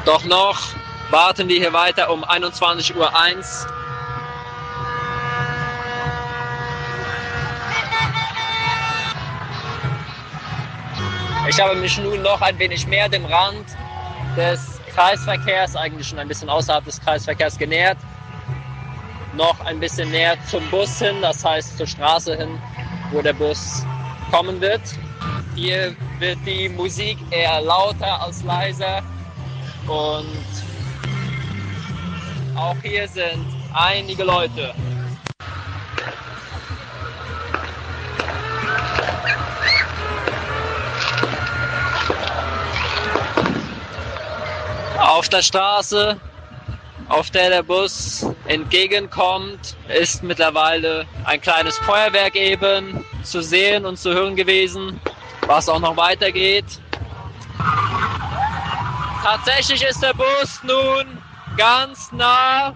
Doch noch warten wir hier weiter um 21:01 Uhr. Ich habe mich nun noch ein wenig mehr dem Rand des Kreisverkehrs, eigentlich schon ein bisschen außerhalb des Kreisverkehrs genähert. Noch ein bisschen näher zum Bus hin, das heißt zur Straße hin, wo der Bus kommen wird. Hier wird die Musik eher lauter als leiser und auch hier sind einige Leute. Auf der Straße, auf der der Bus entgegenkommt, ist mittlerweile ein kleines Feuerwerk eben zu sehen und zu hören gewesen, was auch noch weitergeht. Tatsächlich ist der Bus nun ganz nah.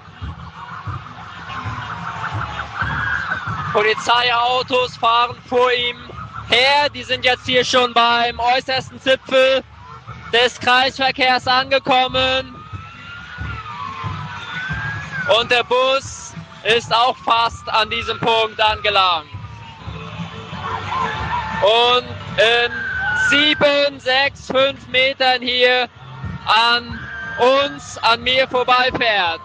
Polizeiautos fahren vor ihm her, die sind jetzt hier schon beim äußersten Zipfel des Kreisverkehrs angekommen und der Bus ist auch fast an diesem Punkt angelangt und in 7, 6, 5 Metern hier an mir vorbeifährt.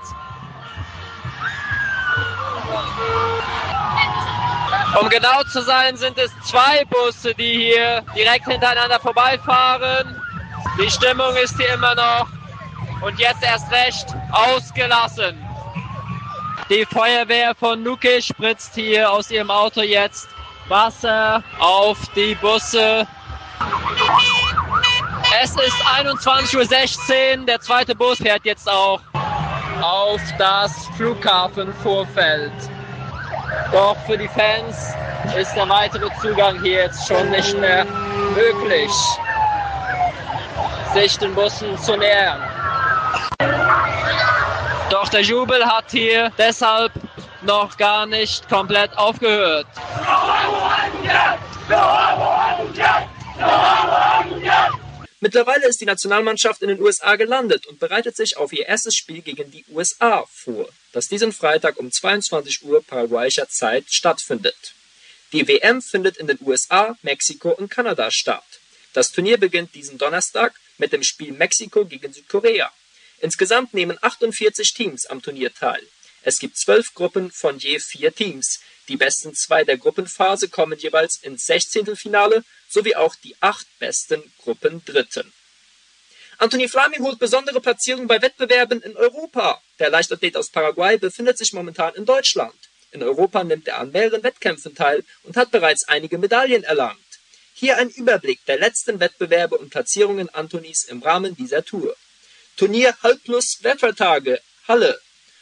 Um genau zu sein, sind es 2 Busse, die hier direkt hintereinander vorbeifahren. Die Stimmung ist hier immer noch und jetzt erst recht ausgelassen. Die Feuerwehr von Nuke spritzt hier aus ihrem Auto jetzt Wasser auf die Busse. Es ist 21:16 Uhr, der zweite Bus fährt jetzt auch auf das Flughafenvorfeld. Doch für die Fans ist der weitere Zugang hier jetzt schon nicht mehr möglich, sich den Bussen zu nähern. Doch der Jubel hat hier deshalb noch gar nicht komplett aufgehört. Mittlerweile ist die Nationalmannschaft in den USA gelandet und bereitet sich auf ihr erstes Spiel gegen die USA vor, das diesen Freitag um 22 Uhr paraguayischer Zeit stattfindet. Die WM findet in den USA, Mexiko und Kanada statt. Das Turnier beginnt diesen Donnerstag mit dem Spiel Mexiko gegen Südkorea. Insgesamt nehmen 48 Teams am Turnier teil. Es gibt 12 Gruppen von je 4 Teams. Die besten 2 der Gruppenphase kommen jeweils ins 16. sowie auch die 8 besten Gruppendritten. Anthony Flaming holt besondere Platzierungen bei Wettbewerben in Europa. Der Leichtathlet aus Paraguay befindet sich momentan in Deutschland. In Europa nimmt er an mehreren Wettkämpfen teil und hat bereits einige Medaillen erlangt. Hier ein Überblick der letzten Wettbewerbe und Platzierungen Anthonys im Rahmen dieser Tour. Turnier Halbplus Wettertage, Halle,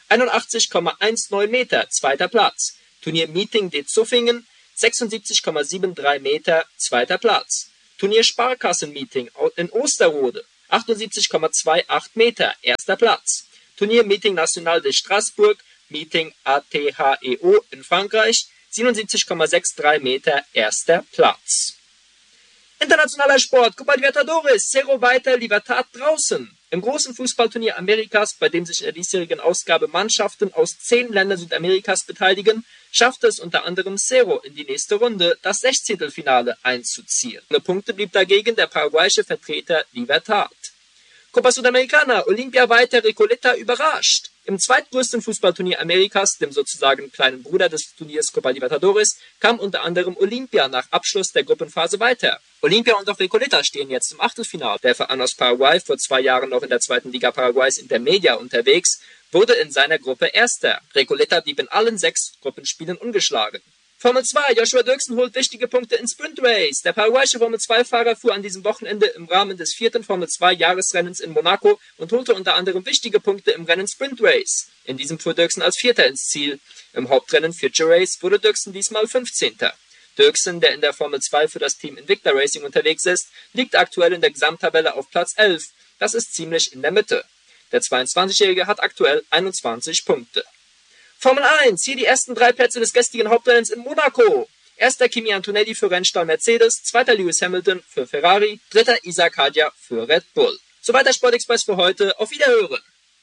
81,19 Meter, 2. Platz. Turnier Meeting de Zuffingen, 76,73 Meter, 2. Platz. Turnier Sparkassen-Meeting in Osterode, 78,28 Meter, 1. Platz. Turnier Meeting National de Strasbourg, Meeting ATHEO in Frankreich, 77,63 Meter, 1. Platz. Internationaler Sport, Copa Libertadores, Cerro weiter, Libertad draußen. Im großen Fußballturnier Amerikas, bei dem sich in der diesjährigen Ausgabe Mannschaften aus 10 Ländern Südamerikas beteiligen, schaffte es unter anderem Cerro in die nächste Runde, das 16. einzuziehen. Ohne Punkte blieb dagegen der paraguayische Vertreter Libertad. Copa Sudamericana, Olympia weiter, Recoleta überrascht. Im zweitgrößten Fußballturnier Amerikas, dem sozusagen kleinen Bruder des Turniers Copa Libertadores, kam unter anderem Olympia nach Abschluss der Gruppenphase weiter. Olympia und auch Recoleta stehen jetzt im Achtelfinale. Der Verein aus Paraguay, vor 2 Jahren noch in der 2. Liga Paraguays Intermedia unterwegs, wurde in seiner Gruppe Erster. Recoleta blieb in allen 6 Gruppenspielen ungeschlagen. Formel 2, Joshua Dirksen holt wichtige Punkte in Sprint Race. Der paraguayische Formel 2-Fahrer fuhr an diesem Wochenende im Rahmen des 4. Formel 2-Jahresrennens in Monaco und holte unter anderem wichtige Punkte im Rennen Sprint Race. In diesem fuhr Dirksen als 4. ins Ziel. Im Hauptrennen Future Race wurde Dirksen diesmal 15. Dirksen, der in der Formel 2 für das Team Invicta Racing unterwegs ist, liegt aktuell in der Gesamttabelle auf Platz 11. Das ist ziemlich in der Mitte. Der 22-Jährige hat aktuell 21 Punkte. Formel 1, hier die ersten 3 Plätze des gestrigen Hauptrennens in Monaco. 1. Kimi Antonelli für Rennstall Mercedes, 2. Lewis Hamilton für Ferrari, 3. Isaac Hadjar für Red Bull. Soweit der Sportexpress für heute. Auf Wiederhören!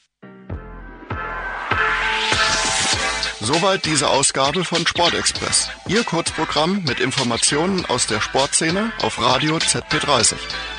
Soweit diese Ausgabe von Sportexpress. Ihr Kurzprogramm mit Informationen aus der Sportszene auf Radio ZP30.